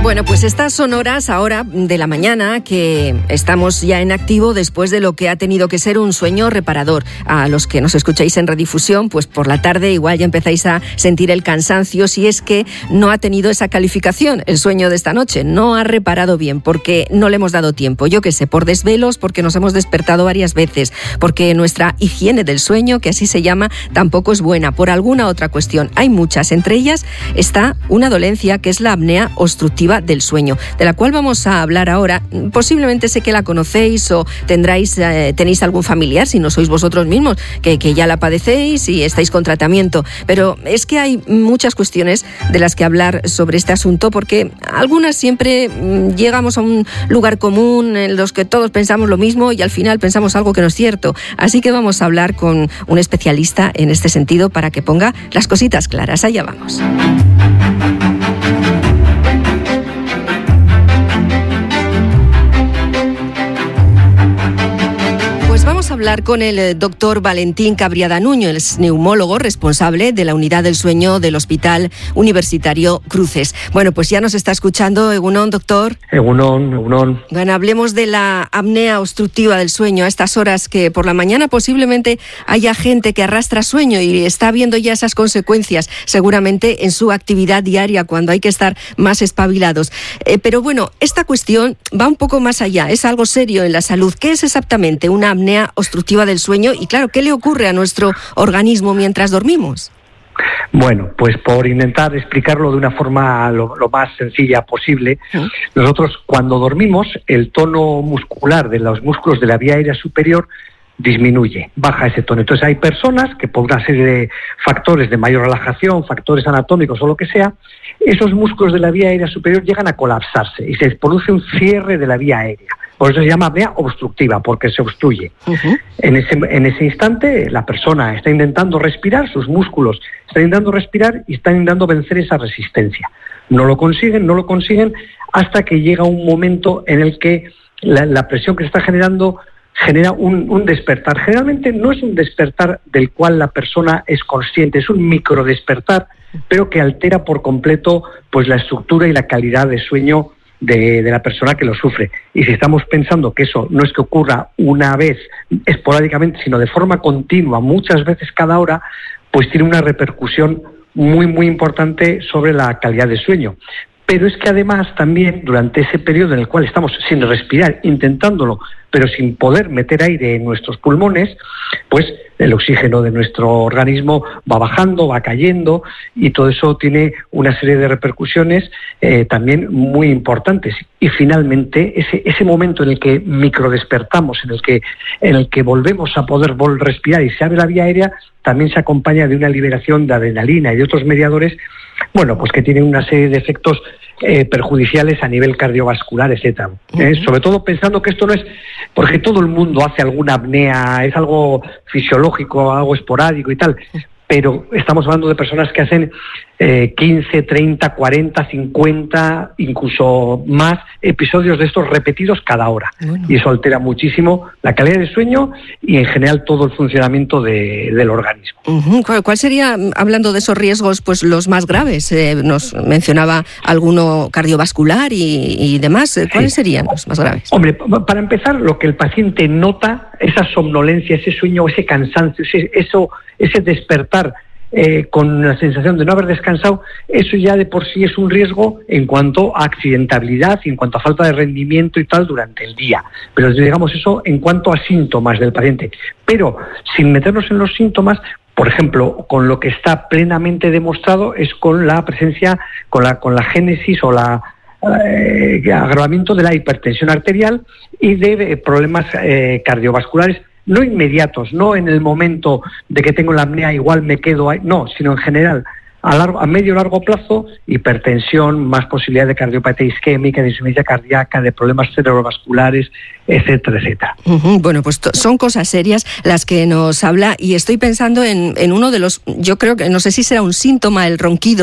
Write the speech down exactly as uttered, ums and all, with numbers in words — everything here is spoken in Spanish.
Bueno, pues estas son horas ahora de la mañana que estamos ya en activo después de lo que ha tenido que ser un sueño reparador. A los que nos escucháis en redifusión, pues por la tarde igual ya empezáis a sentir el cansancio si es que no ha tenido esa calificación el sueño de esta noche. No ha reparado bien porque no le hemos dado tiempo. Yo qué sé, por desvelos, porque nos hemos despertado varias veces, porque nuestra higiene del sueño, que así se llama, tampoco es buena, por alguna otra cuestión. Hay muchas, entre ellas está una dolencia que es la apnea obstructiva del sueño, de la cual vamos a hablar ahora. Posiblemente sé que la conocéis o tendráis, eh, tenéis algún familiar, si no sois vosotros mismos, que, que ya la padecéis y estáis con tratamiento. Pero es que hay muchas cuestiones de las que hablar sobre este asunto, porque algunas siempre mmm, llegamos a un lugar común en los que todos pensamos lo mismo y al final pensamos algo que no es cierto. Así que vamos a hablar con un especialista en este sentido para que ponga las cositas claras. Allá vamos. Vamos a hablar con el doctor Valentín Cabriada Nuño, es neumólogo responsable de la unidad del sueño del Hospital Universitario Cruces. Bueno, pues ya nos está escuchando. Egunon, doctor. Egunon, Egunon. Bueno, hablemos de la apnea obstructiva del sueño a estas horas que por la mañana posiblemente haya gente que arrastra sueño y está viendo ya esas consecuencias seguramente en su actividad diaria cuando hay que estar más espabilados. Eh, pero bueno, esta cuestión va un poco más allá, es algo serio en la salud. ¿Qué es exactamente una apnea obstructiva del sueño? Y claro, ¿qué le ocurre a nuestro organismo mientras dormimos? Bueno, pues por intentar explicarlo de una forma lo, lo más sencilla posible, ¿sí? Nosotros cuando dormimos el tono muscular de los músculos de la vía aérea superior disminuye, baja ese tono. Entonces hay personas que por una serie de factores de mayor relajación, factores anatómicos o lo que sea, esos músculos de la vía aérea superior llegan a colapsarse y se produce un cierre de la vía aérea. Por eso se llama apnea obstructiva, porque se obstruye. Uh-huh. En ese, en ese instante la persona está intentando respirar, sus músculos están intentando respirar y están intentando vencer esa resistencia. No lo consiguen, no lo consiguen, hasta que llega un momento en el que la, la presión que se está generando genera un, un despertar. Generalmente no es un despertar del cual la persona es consciente, es un micro despertar, pero que altera por completo pues la estructura y la calidad de sueño De, de la persona que lo sufre. Y si estamos pensando que eso no es que ocurra una vez esporádicamente, sino de forma continua, muchas veces cada hora, pues tiene una repercusión muy, muy importante sobre la calidad de sueño. Pero es que además también durante ese periodo en el cual estamos sin respirar, intentándolo, pero sin poder meter aire en nuestros pulmones, pues el oxígeno de nuestro organismo va bajando, va cayendo, y todo eso tiene una serie de repercusiones eh, también muy importantes. Y finalmente ese, ese momento en el que microdespertamos, en el que, en el que volvemos a poder vol- respirar y se abre la vía aérea, también se acompaña de una liberación de adrenalina y de otros mediadores, bueno, pues que tienen una serie de efectos eh, perjudiciales a nivel cardiovascular, etcétera. Uh-huh. ¿Eh? Sobre todo pensando que esto no es porque todo el mundo hace alguna apnea, es algo fisiológico, algo esporádico y tal, pero estamos hablando de personas que hacen eh, quince, treinta, cuarenta, cincuenta, incluso más episodios de estos repetidos cada hora. Bueno. Y eso altera muchísimo la calidad de sueño y en general todo el funcionamiento de, del organismo. Uh-huh. ¿Cuál, ¿Cuál sería, hablando de esos riesgos, pues los más graves? Eh, nos mencionaba alguno cardiovascular y, y demás. ¿Cuáles sí. serían los más graves? Hombre, para empezar, lo que el paciente nota, esa somnolencia, ese sueño, ese cansancio, ese, eso, ese despertar Eh, con la sensación de no haber descansado, eso ya de por sí es un riesgo en cuanto a accidentabilidad y en cuanto a falta de rendimiento y tal durante el día. Pero digamos eso en cuanto a síntomas del paciente. Pero sin meternos en los síntomas, por ejemplo, con lo que está plenamente demostrado es con la presencia, con la, con la génesis o la eh, agravamiento de la hipertensión arterial y de eh, problemas eh, cardiovasculares no inmediatos, no en el momento de que tengo la apnea igual me quedo ahí, no, sino en general a, largo, a medio o largo plazo, hipertensión, más posibilidad de cardiopatía isquémica, de insuficiencia cardíaca, de problemas cerebrovasculares, etcétera, etcétera. Uh-huh. Bueno, pues t- son cosas serias las que nos habla y estoy pensando en, en uno de los, yo creo que, no sé si será un síntoma, el ronquido,